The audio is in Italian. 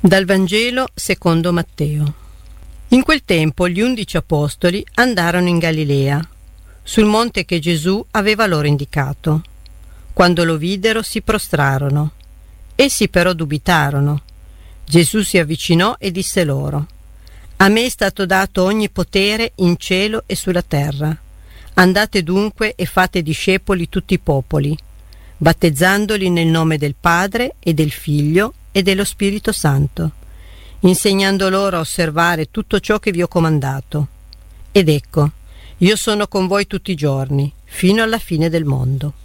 Dal Vangelo secondo Matteo. In quel tempo gli 11 apostoli andarono in Galilea, sul monte che Gesù aveva loro indicato. Quando lo videro si prostrarono. Essi però dubitarono. Gesù si avvicinò e disse loro: «A me è stato dato ogni potere in cielo e sulla terra. Andate dunque e fate discepoli tutti i popoli, battezzandoli nel nome del Padre e del Figlio e dello Spirito Santo, insegnando loro a osservare tutto ciò che vi ho comandato. Ed ecco, io sono con voi tutti i giorni, fino alla fine del mondo».